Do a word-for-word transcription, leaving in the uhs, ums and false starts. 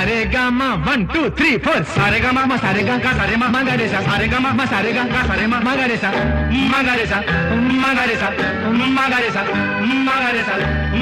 సరే గమ one two three four సరే గమ మ సరే గంక సరే మ మగరేస సరే గమ మ సరే గంక సరే మ మగరేస మగరేస మగరేస మగరేస మగరేస